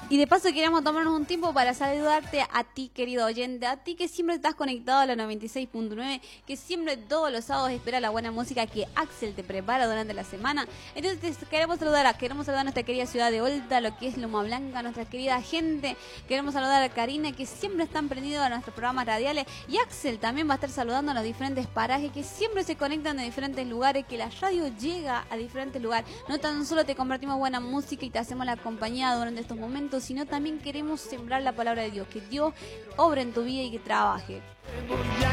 Y de paso queremos tomarnos un tiempo para saludarte a ti, querido oyente, a ti que siempre estás conectado a la 96.9, que siempre todos los sábados espera la buena música que Axel te prepara durante la semana. Entonces queremos saludar a nuestra querida ciudad de Olta, lo que es Loma Blanca, a nuestra querida gente. Queremos saludar a Karina, que siempre están prendidos a nuestros programas radiales. Y Axel también va a estar saludando a los diferentes parajes que siempre se conectan de diferentes lugares, que la radio llega a diferentes lugares. No tan solo te compartimos buena música y te hacemos la compañía durante estos momentos, sino también queremos sembrar la palabra de Dios, que Dios obre en tu vida y que trabaje.